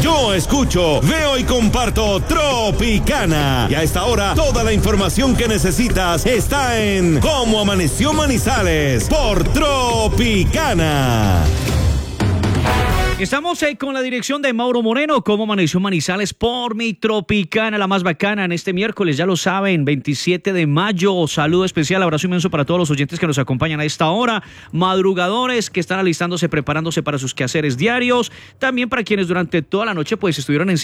Yo escucho, veo y comparto Tropicana. Y a esta hora, toda la información que necesitas está en Cómo Amaneció Manizales por Tropicana. Estamos con la dirección de Mauro Moreno, Cómo Amaneció Manizales por mi Tropicana, la más bacana en este miércoles, ya lo saben, 27 de mayo. Saludo especial, abrazo inmenso para todos los oyentes que nos acompañan a esta hora, madrugadores que están alistándose, preparándose para sus quehaceres diarios, también para quienes durante toda la noche pues estuvieron en